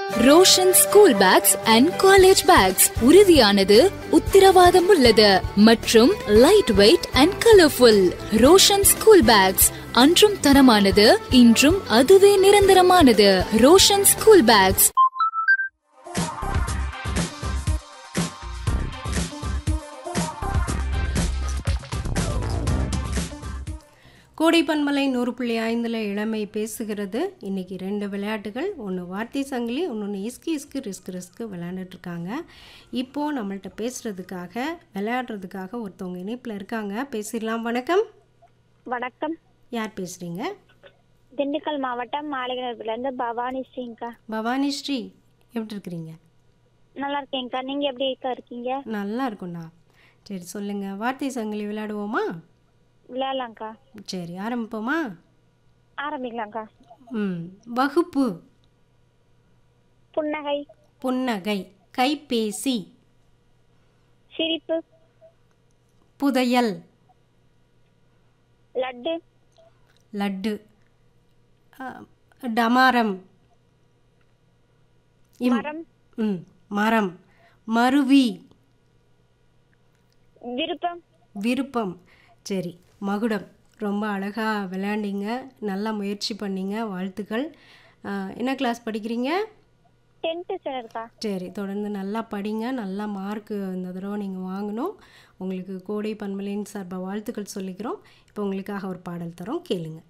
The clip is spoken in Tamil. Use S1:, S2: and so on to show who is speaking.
S1: Roshan school packs and college bags உறுதியானது, உத்தரவாதம் உள்ளது மற்றும் light weight and colourful. Roshan school packs அன்றும் தரமானது, இன்றும் அதுவே நிரந்தரமானது. Roshan school packs.
S2: கோடை பன்மலை 100.5 இளமை பேசுகிறது. இன்றைக்கி 2 விளையாட்டுகள், ஒன்று வார்த்தை சங்கிலி, இன்னொன்று இஸ்கு இஸ்கு ரிஸ்க் ரிஸ்க்கு விளையாண்டுட்ருக்காங்க. இப்போது நம்மள்கிட்ட பேசுகிறதுக்காக விளையாடுறதுக்காக ஒருத்தவங்க இணைப்பில் இருக்காங்க. பேசிடலாம். வணக்கம்.
S3: வணக்கம்.
S2: யார் பேசுகிறீங்க?
S3: திண்டுக்கல் மாவட்டம் மாளிகைநகர்லேருந்து பவானி ஸ்ரீங்கா.
S2: பவானி ஸ்ரீ, எப்படி இருக்கிறீங்க?
S3: நல்லா இருக்கேங்க்கா. நீங்கள் எப்படி இருக்கீங்க?
S2: நல்லா இருக்கும்ண்ணா. சரி சொல்லுங்கள், வார்த்தை சங்கிலி விளையாடுவோமா?
S3: விளையாடலாங்க்கா.
S2: சரி ஆரம்பிப்போமா?
S3: ஆரம்பிக்கலாங்க்கா.
S2: வகுப்பு.
S3: புன்னகை.
S2: புன்னகை. கைபேசி.
S3: சிரிப்பு.
S2: புதையல்.
S3: லட்டு.
S2: லட்டு. டமாரம்.
S3: மரம்.
S2: மரம். மருவி.
S3: விருப்பம்.
S2: விருப்பம். சரி, மகுடம். ரொம்ப அழகாக விளையாண்டிங்க, நல்லா முயற்சி பண்ணிங்க, வாழ்த்துக்கள். என்ன கிளாஸ் படிக்கிறீங்க?
S3: 10th ஸ்டாண்டர்ட்க்கா.
S2: சரி, தொடர்ந்து நல்லா படிங்க, நல்லா மார்க்கு இந்த தடவை நீங்கள் வாங்கணும். உங்களுக்கு கோடை பன்மலையின் சார்பாக வாழ்த்துக்கள் சொல்லிக்கிறோம். இப்போ உங்களுக்காக ஒரு பாடல் தரோம், கேளுங்க.